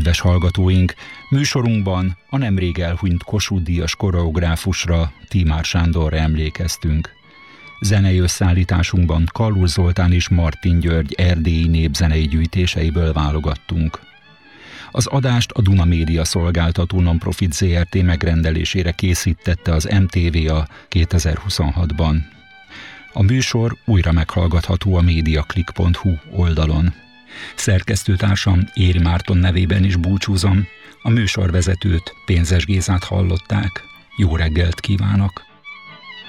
Kedves hallgatóink, műsorunkban a nemrég elhunyt Kossuth-díjas koreográfusra, Tímár Sándorra emlékeztünk. Zenei összeállításunkban Kallur Zoltán és Martin György erdélyi népzenei gyűjtéseiből válogattunk. Az adást a Duna Média Szolgáltató Nonprofit Zrt. Megrendelésére készítette az MTVA 2026-ban. A műsor újra meghallgatható a mediaclick.hu oldalon. Szerkesztőtársam Éri Márton nevében is búcsúzom, a műsorvezetőt, Pénzes Gézát hallották. Jó reggelt kívánok!